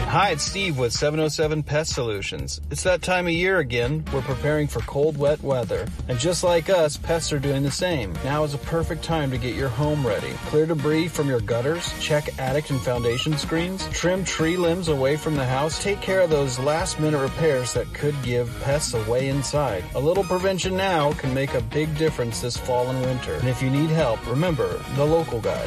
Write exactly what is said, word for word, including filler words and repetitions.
Hi, it's Steve with seven oh seven Pest Solutions. It's that time of year again. We're preparing for cold, wet weather. And just like us, pests are doing the same. Now is a perfect time to get your home ready. Clear debris from your gutters, check attic and foundation screens, trim tree limbs away from the house, take care of those last-minute repairs that could give pests away inside. A little prevention now can make a big difference this fall and winter. And if you need help, remember the local guy.